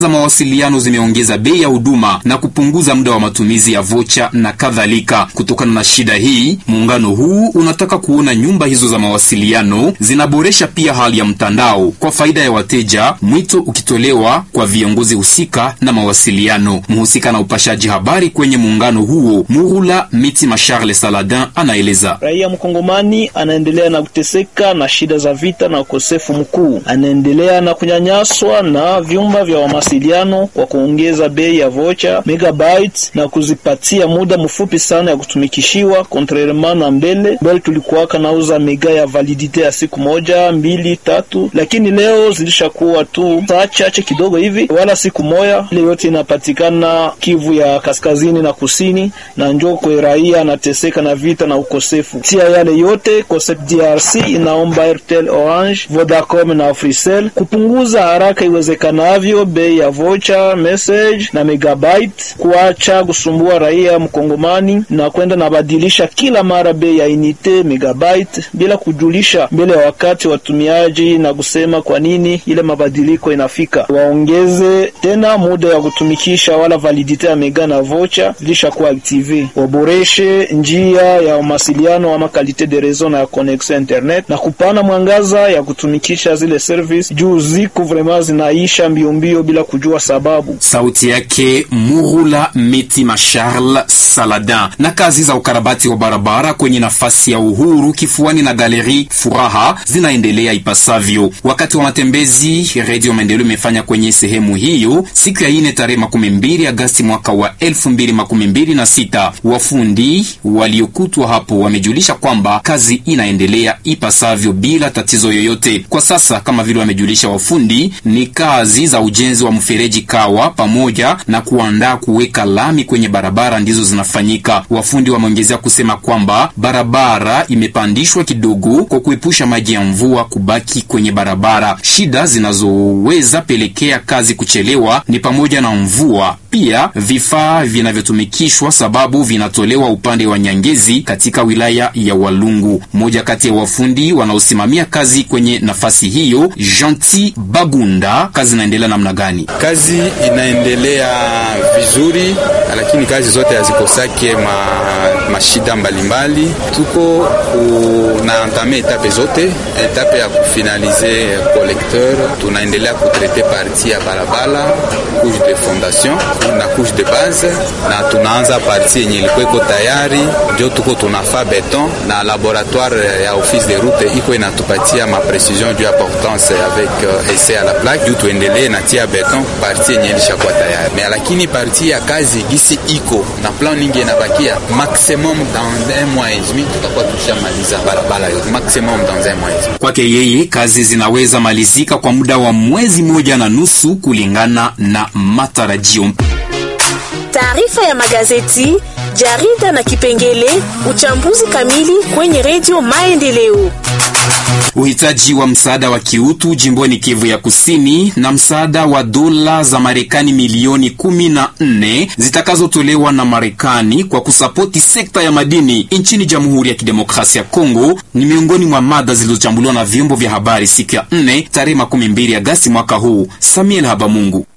za mawasiliano zimeongeza bei ya huduma na kupunguza muda wa matumizi ya vocha na kadhalika. Kutokana na shida hii, muungano huu unataka kuona nyumba hizo za mawasiliano zinaboresha pia hali ya mtandao kwa faida ya wateja, mwito ukitolewa kwa viongozi husika na mawasiliano. Mhusika na upashaji habari kwenye muungano huo, Murula Mitima Charles Saladin, anaeleza. Raia mkongomani anaendelea na kuteseka na shida za vita na ukosefu mkuu. Anaendelea na kunyanyaswa na vyumba vya mawasiliano kwa kuongeza bei ya vocha, megabytes na kuzipatia muda mfupi sana ya kutumikishiwa. Contrairement na mbele tulikuwa kanauza mega ya validite ya siku 1, 2, 3, lakini leo zilishakuwa tu saa chache kidogo hivi, wala siku moja. Ile yote inapatikana Kivu ya kaskazini na kusini, na njoo kwa raia anateseka na vita na ukosefu. Tia yale yote, Concept DRC inaomba Airtel, Orange, Vodacom na Africell kupunguza haraka iwezekanavyo bei ya vocha, message na megabyte, kuacha kusumbua raia mkongomani na kwenda na badilisha kila mara bei ya unite megabyte bila kujulisha mbele ya wakati watumiaji na kusema kwa nini ile mabadiliko inafika. Waongeze tena muda ya kutumikisha wala validite ya mega na vocha zilishakuwa active. Waboreshe njia ya mawasiliano ama kalite de réseau na connexion internet na kupana mwangaza ya kutumikisha zile service juu ziko vraiment zinaisha mbio bila kujua sababu. Sauti yake Murula Mitima Charles Saladin. Na kazi za ukarabati wa barabara kwenye nafasi ya Uhuru kifuani na Galeri Furaha zinaendelea ipasavyo. Wakati wa matembezi, Radio Maendeleo imefanya kwenye sehemu hiyo siku ya 4 tarehe 12 Agosti mwaka wa 2026. Wafundi waliokutwa hapo wamejulisha kwamba kazi inaendelea ipasavyo bila tatizo yoyote. Kwa sasa, kama vile wamejulisha wafundi, ni kazi za ujenzi wa mfereji Kawa pamoja na kuandaa kuweka lami kwenye barabara ndizo zinafanyika. Wafundi wameongezea kusema kwamba barabara imepandishwa kidogo kwa kuepusha maji ya mvua kubaki kwenye barabara. Shida zinazoweza pelekea kazi kuchelewa ni pamoja na mvua, pia vifaa vinavyotumikishwa sababu vinatolewa upande wa Nyangezi katika wilaya ya Walungu. Mmoja kati ya wafundi wanaosimamia kazi kwenye nafasi hiyo, Gentil Bagunda, kazi inaendelea namna gani? Kazi inaendelea vizuri, lakini kazi zote hazikosake mashida mbalimbali. Tuko na entame etape zote, etape ya kufinalize collecteur, tunaendelea kutrete parti ya barabara, couche de fondation na couche de base, na tunaanza parti yenye ilikuwa tayari, ndio tuko tunafa beton, na laboratoire ya office de route iko inatupatia ma precision du importance avec essai à la plaque, juu tuendelee na tia beton parti yenye ilishakuwa tayari. Mais lakini parti ya kazi gisi iko na plan nyingi inabakia, maximum dans 1 mois et demi tutakuwa tushamaliza barabara yote, maximum dans 1 mois et demi. Kwake yeye, kazi zinaweza malizika kwa muda wa mwezi 1.5 kulingana na matarajio. Taarifa ya magazeti, jarida na kipengele uchambuzi kamili kwenye Radio Maendeleo. Uhitaji wa msaada wa kiutu jimboni Kivu ya Kusini na msaada wa dola za Marekani milioni 14 zitakazotolewa na Marekani kwa kusapoti sekta ya madini nchini Jamhuri ya Kidemokrasia ya Kongo ni miongoni mwa mada zilizochambuliwa na vyombo vya habari siku ya 4 tarehe 12 Agosti mwaka huu. Samuel Habamungu.